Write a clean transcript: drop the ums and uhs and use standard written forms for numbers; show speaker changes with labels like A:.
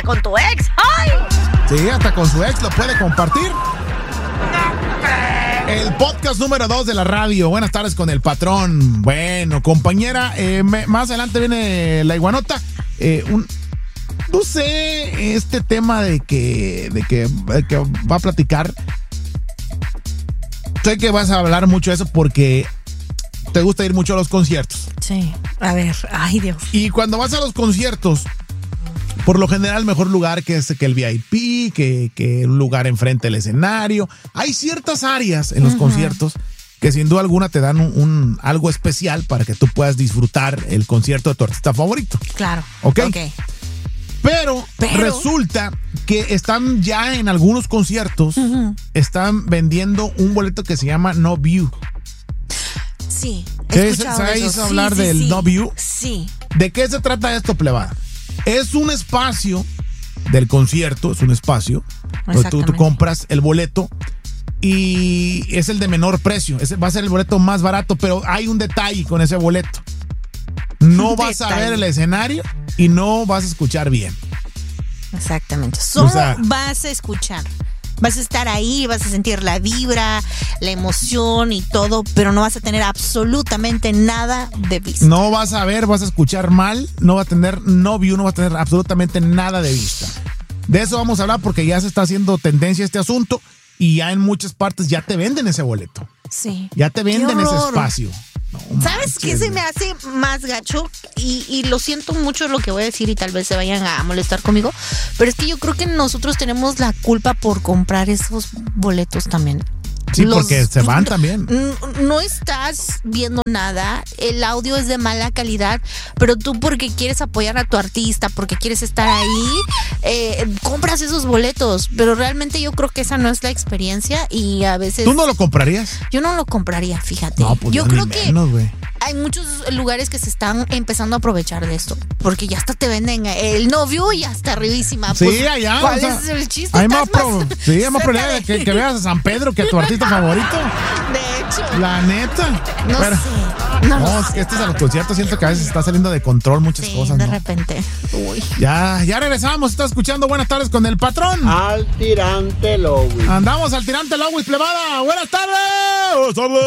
A: hasta con tu ex. ¡Ay!
B: Sí, hasta con su ex lo puede compartir. El podcast número 2 de la radio. Buenas tardes con el patrón. Bueno, compañera, más adelante viene la iguanota. No sé, este tema de que va a platicar. Sé que vas a hablar mucho de eso porque te gusta ir mucho a los conciertos.
A: Sí, a ver, ay Dios.
B: Y cuando vas a los conciertos, por lo general el mejor lugar que el VIP, que un lugar enfrente del escenario. Hay ciertas áreas en los conciertos que sin duda alguna te dan algo especial para que tú puedas disfrutar el concierto de tu artista favorito.
A: Claro.
B: ¿Ok? Pero resulta que están ya en algunos conciertos, están vendiendo un boleto que se llama No View.
A: Sí.
B: ¿Sabéis hablar del No View?
A: Sí.
B: ¿De qué se trata esto, plebada? Es un espacio del concierto, es un espacio donde tú compras el boleto y es el de menor precio. Ese va a ser el boleto más barato, pero hay un detalle con ese boleto. No vas a ver el escenario y no vas a escuchar bien.
A: Exactamente. Solo vas a escuchar. Vas a estar ahí, vas a sentir la vibra, la emoción y todo, pero no vas a tener absolutamente nada de vista.
B: No vas a ver, vas a escuchar mal, no va a tener no view, no va a tener absolutamente nada de vista. De eso vamos a hablar porque ya se está haciendo tendencia este asunto y ya en muchas partes ya te venden ese boleto.
A: Sí.
B: Ya te venden ese espacio. No,
A: ¿sabes qué se me hace más gacho? Y lo siento mucho lo que voy a decir y tal vez se vayan a molestar conmigo, pero es que yo creo que nosotros tenemos la culpa por comprar esos boletos también.
B: Sí, porque se van también.
A: No estás viendo nada, el audio es de mala calidad, pero tú porque quieres apoyar a tu artista, porque quieres estar ahí, compras esos boletos, pero realmente yo creo que esa no es la experiencia y a veces...
B: ¿Tú no lo comprarías?
A: Yo no lo compraría, fíjate.
B: No, pues
A: yo
B: no,
A: creo
B: ni
A: que
B: menos, güey.
A: Hay muchos lugares que se están empezando a aprovechar de esto, porque ya hasta te venden el novio y hasta arribísima.
B: Sí,
A: pues,
B: allá.
A: ¿cuál es el chiste?
B: Hay más probabilidad de que veas a San Pedro que a tu artista favorito.
A: De hecho.
B: La neta.
A: No
B: pero,
A: sé. No
B: es
A: sé.
B: que a los conciertos siento que a veces está saliendo de control muchas cosas.
A: De
B: ¿no?
A: repente. Uy.
B: Ya regresamos. Está escuchando Buenas tardes con el patrón.
C: Al tirante Lowis.
B: Andamos al tirante Lowis, plebada. Buenas tardes.